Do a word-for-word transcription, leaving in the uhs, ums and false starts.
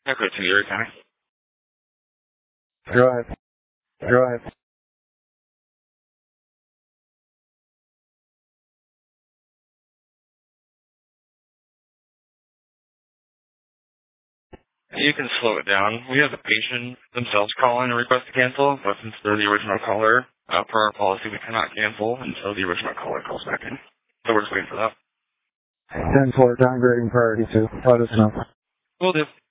Echo to Erie County. Go ahead. Go ahead. You can slow it down. We have the patient themselves call in and request to cancel, but since they're the original caller, uh, per our policy, we cannot cancel until the original caller calls back in. So we're just waiting for that. ten four, downgrading priority two. Let us know. Will do.